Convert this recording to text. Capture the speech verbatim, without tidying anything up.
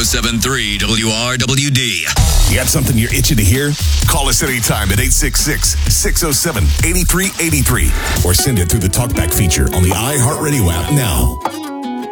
seven point three W R W D. You got something you're itching to hear? Call us anytime at eight six six, six oh seven, eight three eight three or send it through the TalkBack feature on the iHeartRadio app now.